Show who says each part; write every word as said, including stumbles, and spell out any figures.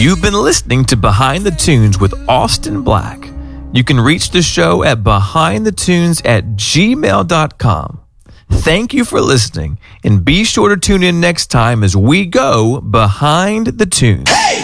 Speaker 1: You've been listening to Behind the Tunes with Austin Black. You can reach the show at behindthetunes at gmail dot com. Thank you for listening, and be sure to tune in next time as we go Behind the Tunes.